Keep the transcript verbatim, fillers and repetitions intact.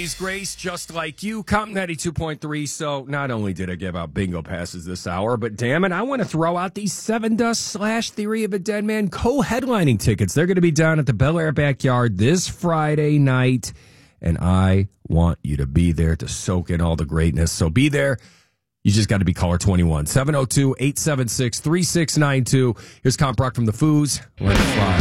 always, Grace, just like you, Comp ninety-two point three. So not only did I give out bingo passes this hour, but damn it, I want to throw out these Seven Dust slash Theory of a Dead Man co-headlining tickets. They're going to be down at the Bel Air Backyard this Friday night, and I want you to be there to soak in all the greatness. So be there. You just got to be caller twenty-one, seven oh two, eight seven six, three six nine two. Here's Comp Rock from the Foos. Let it fly.